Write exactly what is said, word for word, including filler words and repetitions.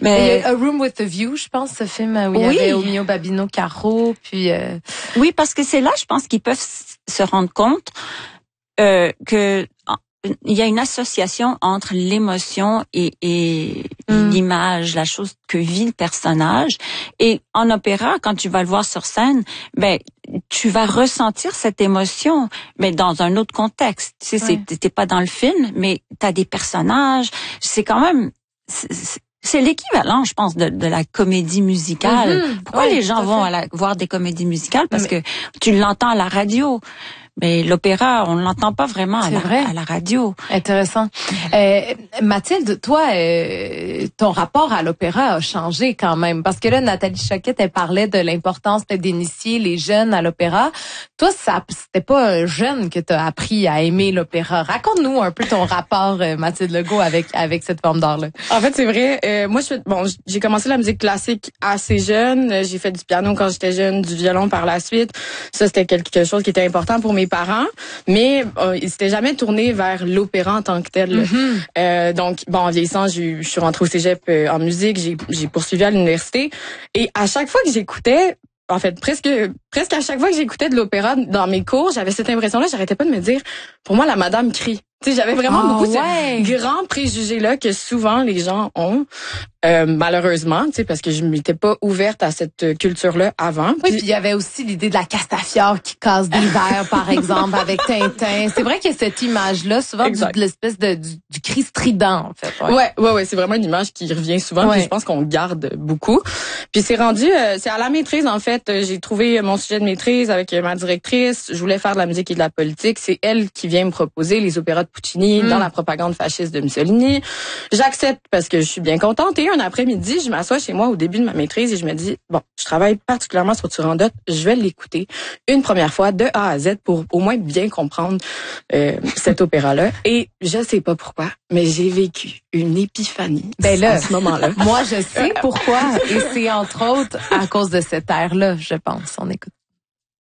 Mais A Room with a View, je pense, ce film où il oui. y avait Omio Babino Caro, puis euh... oui, parce que c'est là, je pense qu'ils peuvent se rendre compte euh, que il y a une association entre l'émotion et, et mm. l'image, la chose que vit le personnage. Et en opéra, quand tu vas le voir sur scène, ben tu vas ressentir cette émotion, mais dans un autre contexte. Tu sais, ouais. t'es pas dans le film, mais t'as des personnages. C'est quand même c'est, c'est l'équivalent, je pense, de, de la comédie musicale. Mm-hmm. Pourquoi ouais, les gens vont à la, voir des comédies musicales? Parce mais... que tu l'entends à la radio. Mais l'opéra, on ne l'entend pas vraiment à la, à la radio. Intéressant. Euh, Mathilde, toi, euh, ton rapport à l'opéra a changé quand même. Parce que là, Nathalie Choquette, elle parlait de l'importance peut-être d'initier les jeunes à l'opéra. Toi, ça, c'était pas un jeune que tu as appris à aimer l'opéra. Raconte-nous un peu ton rapport, euh, Mathilde Legault, avec avec cette forme d'art-là. En fait, c'est vrai. Euh, moi, je fais, bon, j'ai commencé la musique classique assez jeune. J'ai fait du piano quand j'étais jeune, du violon par la suite. Ça, c'était quelque chose qui était important pour mes parents, mais euh, ils s'étaient jamais tournés vers l'opéra en tant que tel. Mm-hmm. Euh, donc, bon, en vieillissant, je suis rentrée au cégep euh, en musique, j'ai, j'ai poursuivi à l'université, et à chaque fois que j'écoutais, en fait, presque presque à chaque fois que j'écoutais de l'opéra dans mes cours, j'avais cette impression-là, j'arrêtais pas de me dire, pour moi, la madame crie. Tu sais, j'avais vraiment oh, beaucoup ouais. ce grand préjugé-là que souvent les gens ont, euh, malheureusement, tu sais, parce que je m'étais pas ouverte à cette culture-là avant. Oui, puis il y avait aussi l'idée de la Castafiore qui casse des verres, par exemple, avec Tintin. C'est vrai qu'il y a cette image-là, souvent, du, de l'espèce de du, du cri strident, en fait. Ouais, ouais, ouais, ouais c'est vraiment une image qui revient souvent, ouais. puis je pense qu'on garde beaucoup. Puis c'est rendu, euh, c'est à la maîtrise, en fait, j'ai trouvé mon sujet de maîtrise avec ma directrice. Je voulais faire de la musique et de la politique. C'est elle qui vient me proposer les opéras de Puccini mm. dans la propagande fasciste de Mussolini. J'accepte parce que je suis bien contente. Et un après-midi, je m'assois chez moi au début de ma maîtrise et je me dis, bon, je travaille particulièrement sur Turandot, je vais l'écouter une première fois de A à Z pour au moins bien comprendre euh, cet opéra-là. Et je sais pas pourquoi, mais j'ai vécu une épiphanie ben là, à ce moment-là. Moi, je sais pourquoi. Et c'est entre autres à cause de cette air-là, je pense. On écoute.